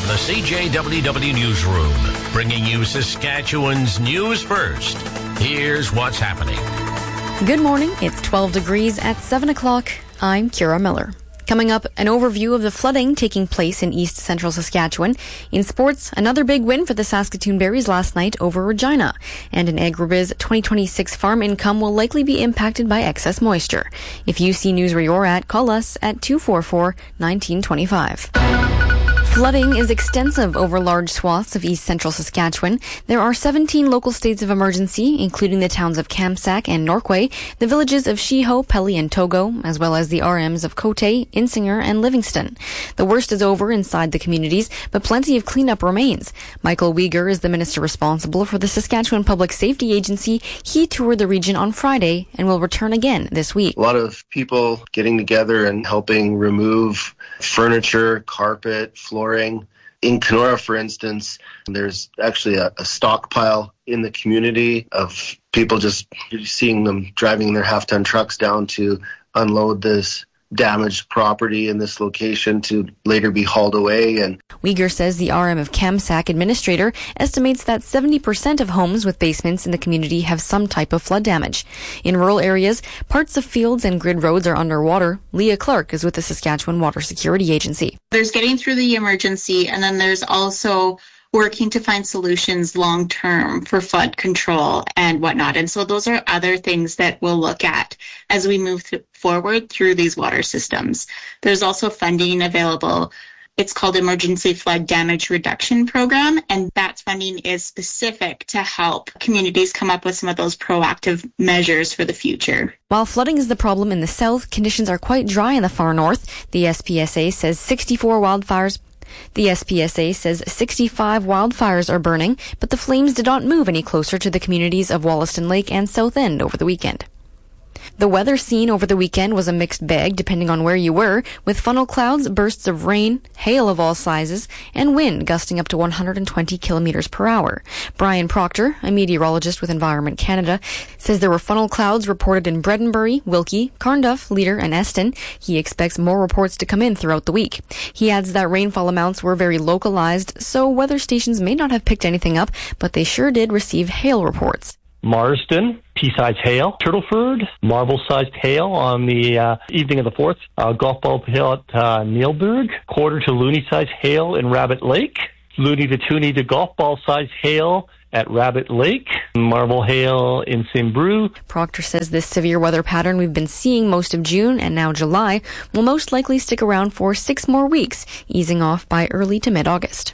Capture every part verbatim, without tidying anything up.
the C J W W Newsroom, bringing you Saskatchewan's news first. Here's what's happening. Good morning. It's twelve degrees at seven o'clock. I'm Kira Miller. Coming up, an overview of the flooding taking place in east central Saskatchewan. In sports, another big win for the Saskatoon Berries last night over Regina. And in Agribiz, twenty twenty-six farm income will likely be impacted by excess moisture. If you see news where you're at, call us at two four four, one nine two five. Flooding is extensive over large swaths of east central Saskatchewan. There are seventeen local states of emergency, including the towns of Kamsack and Norquay, the villages of Shiho, Pelly, and Togo, as well as the R Ms of Cote, Insinger, and Livingston. The worst is over inside the communities, but plenty of cleanup remains. Michael Uyghur is the minister responsible for the Saskatchewan Public Safety Agency. He toured the region on Friday and will return again this week. A lot of people getting together and helping remove furniture, carpet, flooring. In Kenora, for instance, there's actually a, a stockpile in the community of people just seeing them driving their half-ton trucks down to unload this damaged property in this location to later be hauled away. And Uyghur says the R M of Kamsack administrator estimates that seventy percent of homes with basements in the community have some type of flood damage. In rural areas, parts of fields and grid roads are underwater. Leah Clark is with the Saskatchewan Water Security Agency. There's getting through the emergency, and then there's also working to find solutions long-term for flood control and whatnot. And so those are other things that we'll look at as we move th- forward through these water systems. There's also funding available. It's called Emergency Flood Damage Reduction Program, and that funding is specific to help communities come up with some of those proactive measures for the future. While flooding is the problem in the south, conditions are quite dry in the far north. The S P S A says sixty-four wildfires The S P S A says sixty-five wildfires are burning, but the flames did not move any closer to the communities of Wollaston Lake and South End over the weekend. The weather seen over the weekend was a mixed bag depending on where you were, with funnel clouds, bursts of rain, hail of all sizes, and wind gusting up to one hundred twenty kilometers per hour. Brian Proctor, a meteorologist with Environment Canada, says there were funnel clouds reported in Bredenbury, Wilkie, Carnduff, Leader, and Eston. He expects more reports to come in throughout the week. He adds that rainfall amounts were very localized, so weather stations may not have picked anything up, but they sure did receive hail reports. Marsden, pea-sized hail. Turtleford, marble-sized hail on the uh, evening of the fourth. Uh, golf ball hail at uh, Neilburg. Quarter to loonie-sized hail in Rabbit Lake. Loonie to toonie to golf ball-sized hail at Rabbit Lake. Marble hail in Simbrew. Proctor says this severe weather pattern we've been seeing most of June and now July will most likely stick around for six more weeks, easing off by early to mid-August.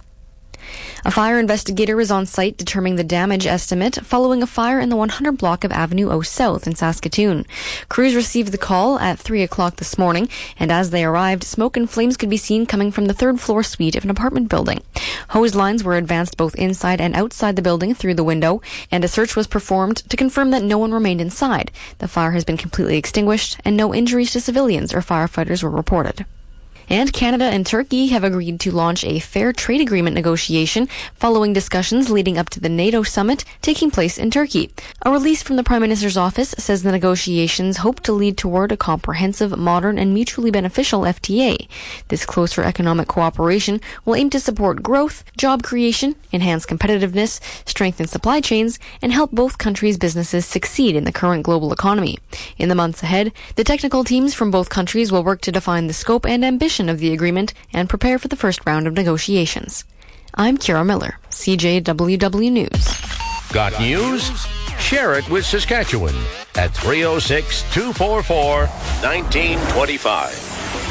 A fire investigator is on site determining the damage estimate following a fire in the one hundred block of Avenue O South in Saskatoon. Crews received the call at three o'clock this morning, and as they arrived, smoke and flames could be seen coming from the third floor suite of an apartment building. Hose lines were advanced both inside and outside the building through the window, and a search was performed to confirm that no one remained inside. The fire has been completely extinguished, and no injuries to civilians or firefighters were reported. And Canada and Turkey have agreed to launch a fair trade agreement negotiation following discussions leading up to the NATO summit taking place in Turkey. A release from the Prime Minister's office says the negotiations hope to lead toward a comprehensive, modern, and mutually beneficial F T A. This closer economic cooperation will aim to support growth, job creation, enhance competitiveness, strengthen supply chains, and help both countries' businesses succeed in the current global economy. In the months ahead, the technical teams from both countries will work to define the scope and ambition of the agreement and prepare for the first round of negotiations. I'm Kira Miller, C J W W News. Got news? Share it with Saskatchewan at three oh six, two four four, one nine two five.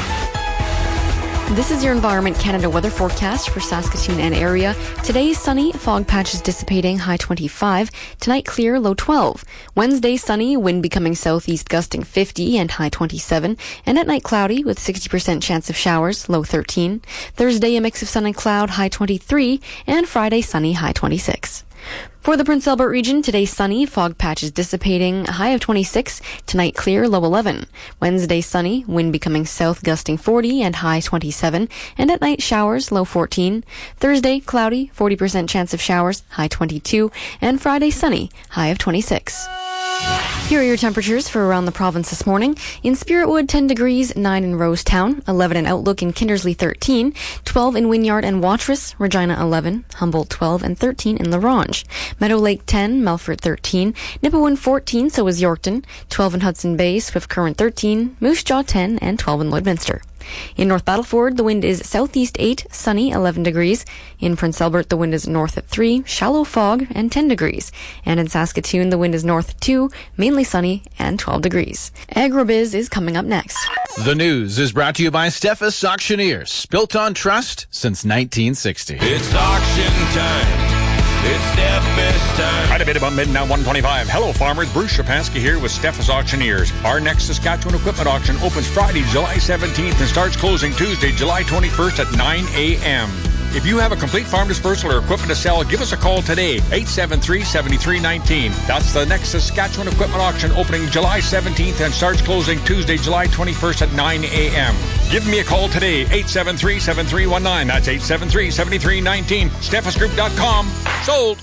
This is your Environment Canada weather forecast for Saskatoon and area. Today, sunny, fog patches dissipating, high twenty-five. Tonight, clear, low twelve. Wednesday, sunny, wind becoming southeast gusting fifty and high twenty-seven. And at night, cloudy with sixty percent chance of showers, low thirteen. Thursday, a mix of sun and cloud, high twenty-three. And Friday, sunny, high twenty-six. For the Prince Albert region, today sunny, fog patches dissipating, high of twenty-six. Tonight clear, low eleven. Wednesday sunny, wind becoming south gusting forty and high twenty-seven. And at night showers, low fourteen. Thursday cloudy, forty percent chance of showers, high twenty-two. And Friday sunny, high of twenty-six. Here are your temperatures for around the province this morning. In Spiritwood, ten degrees, nine in Rosetown, eleven in Outlook and Kindersley, thirteen, twelve in Wynyard and Watrous, Regina, eleven, Humboldt, twelve, and thirteen in La Ronge. Meadow Lake, ten, Melfort, thirteen, Nipawin, fourteen, so is Yorkton, twelve in Hudson Bay, Swift Current, thirteen, Moose Jaw, ten, and twelve in Lloydminster. In North Battleford, the wind is southeast eight, sunny, eleven degrees. In Prince Albert, the wind is north at three, shallow fog, and ten degrees. And in Saskatoon, the wind is north at two, mainly sunny, and twelve degrees. Agrobiz is coming up next. The news is brought to you by Steffes Auctioneers, built on trust since nineteen sixty. It's auction time. It's Steffes time. Right a bit about midnight, one twenty-five. Hello, farmers. Bruce Shapansky here with Steffes Auctioneers. Our next Saskatchewan equipment auction opens Friday, July seventeenth and starts closing Tuesday, July twenty-first at nine a.m. If you have a complete farm dispersal or equipment to sell, give us a call today, eight seven three, seven three one nine. That's the next Saskatchewan equipment auction opening July seventeenth and starts closing Tuesday, July twenty-first at nine a.m. Give me a call today, eight seven three, seven three one nine. That's eight seven three, seven three one nine. Steffes Group dot com. Sold.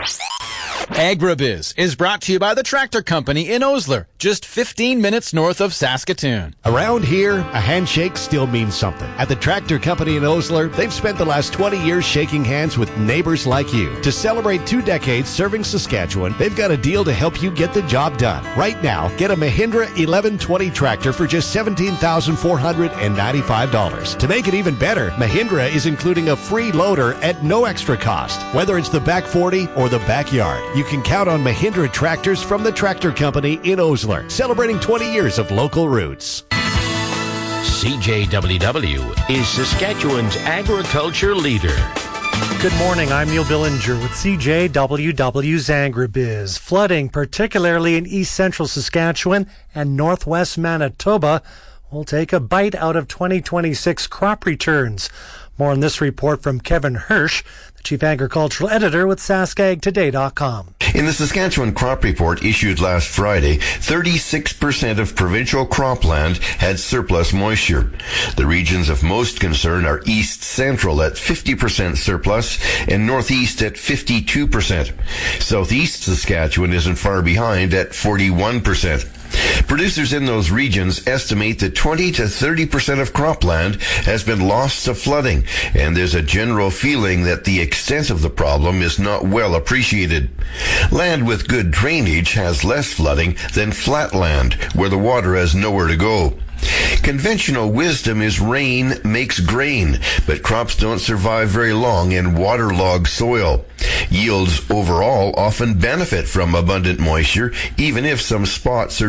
Agrobiz is brought to you by the Tractor Company in Osler, just fifteen minutes north of Saskatoon. Around here, a handshake still means something. At the Tractor Company in Osler, they've spent the last twenty years shaking hands with neighbors like you. To celebrate two decades serving Saskatchewan, they've got a deal to help you get the job done. Right now, get a Mahindra eleven twenty tractor for just seventeen thousand four hundred ninety-five dollars. To make it even better, Mahindra is including a free loader at no extra cost. Whether it's the back forty or the backyard, you can count on Mahindra tractors from the Tractor Company in Osler, celebrating twenty years of local roots. C J W W is Saskatchewan's agriculture leader. Good morning, I'm Neil Billinger with C J W W's Agribiz. Flooding, particularly in east central Saskatchewan and northwest Manitoba, will take a bite out of twenty twenty-six crop returns. More on this report from Kevin Hirsch, the Chief Agricultural Editor with Sask Ag Today dot com. In the Saskatchewan Crop Report issued last Friday, thirty-six percent of provincial cropland had surplus moisture. The regions of most concern are East Central at fifty percent surplus and Northeast at fifty-two percent. Southeast Saskatchewan isn't far behind at forty-one percent. Producers in those regions estimate that twenty to thirty percent of cropland has been lost to flooding, and there's a general feeling that the extent of the problem is not well appreciated. Land with good drainage has less flooding than flat land, where the water has nowhere to go. Conventional wisdom is rain makes grain, but crops don't survive very long in waterlogged soil. Yields overall often benefit from abundant moisture, even if some spots are